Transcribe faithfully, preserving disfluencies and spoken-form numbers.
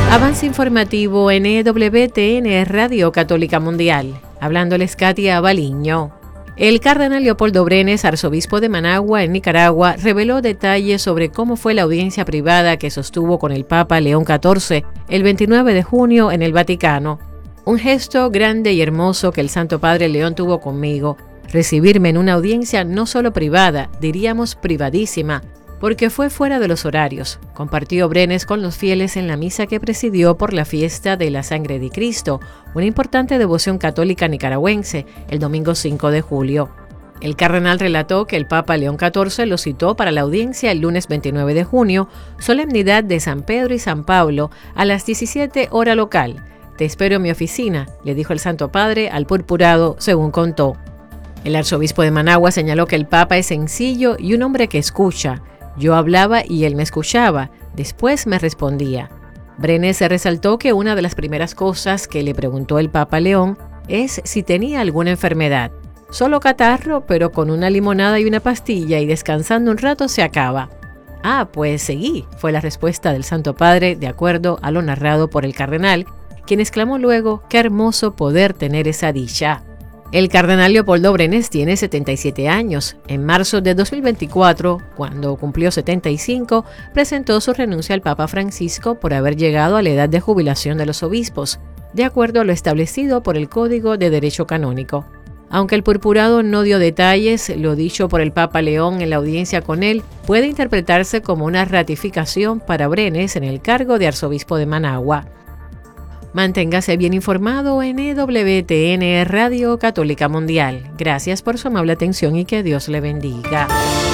Avance informativo en E W T N Radio Católica Mundial. Hablándoles Katia Baliño. El cardenal Leopoldo Brenes, arzobispo de Managua, en Nicaragua, reveló detalles sobre cómo fue la audiencia privada que sostuvo con el Papa León catorce el veintinueve de junio en el Vaticano. Un gesto grande y hermoso que el Santo Padre León tuvo conmigo. Recibirme en una audiencia no solo privada, diríamos privadísima, porque fue fuera de los horarios, compartió Brenes con los fieles en la misa que presidió por la fiesta de la Sangre de Cristo, una importante devoción católica nicaragüense, el domingo cinco de julio. El cardenal relató que el Papa León catorce lo citó para la audiencia el lunes veintinueve de junio, solemnidad de San Pedro y San Pablo, a las diecisiete hora local. Te espero en mi oficina, le dijo el Santo Padre al purpurado, según contó. El arzobispo de Managua señaló que el Papa es sencillo y un hombre que escucha. Yo hablaba y él me escuchaba, después me respondía. Brenes se resaltó que una de las primeras cosas que le preguntó el Papa León es si tenía alguna enfermedad. Solo catarro, pero con una limonada y una pastilla y descansando un rato se acaba. Ah, pues seguí, fue la respuesta del Santo Padre de acuerdo a lo narrado por el cardenal, quien exclamó luego, qué hermoso poder tener esa dicha. El cardenal Leopoldo Brenes tiene setenta y siete años. En marzo de dos mil veinticuatro, cuando cumplió setenta y cinco, presentó su renuncia al Papa Francisco por haber llegado a la edad de jubilación de los obispos, de acuerdo a lo establecido por el Código de Derecho Canónico. Aunque el purpurado no dio detalles, lo dicho por el Papa León en la audiencia con él puede interpretarse como una ratificación para Brenes en el cargo de arzobispo de Managua. Manténgase bien informado en E W T N Radio Católica Mundial. Gracias por su amable atención y que Dios le bendiga.